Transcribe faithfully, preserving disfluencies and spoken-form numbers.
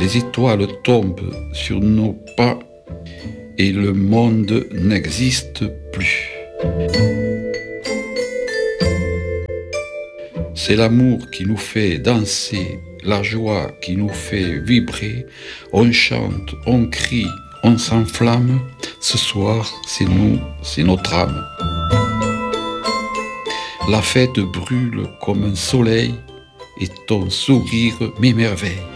Les étoiles tombent sur nos pas et le monde n'existe plus. C'est l'amour qui nous fait danser, la joie qui nous fait vibrer. On chante, on crie, on s'enflamme. Ce soir, c'est nous, c'est notre âme. La fête brûle comme un soleil et ton sourire m'émerveille.